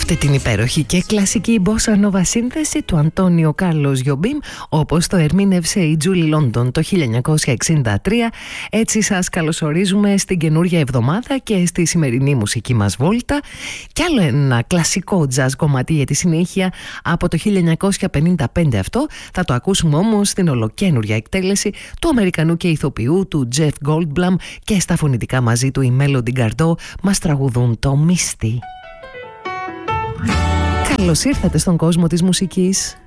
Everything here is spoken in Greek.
Αυτή την υπέροχη και κλασική μπόσα νόβα σύνθεση του Αντώνιο Κάρλος Γιομπίμ, όπως το ερμήνευσε η Τζούλι Λόντον το 1963. Έτσι σας καλωσορίζουμε στην καινούργια εβδομάδα και στη σημερινή μουσική μας βόλτα. Κι άλλο ένα κλασικό jazz κομμάτι για τη συνέχεια από το 1955 αυτό. Θα το ακούσουμε όμως στην ολοκαίνουργια εκτέλεση του Αμερικανού και ηθοποιού του Jeff Goldblum, και στα φωνητικά μαζί του η Melody Gardot μας τραγουδούν το Misty. Καλώς ήρθατε στον κόσμο της μουσικής.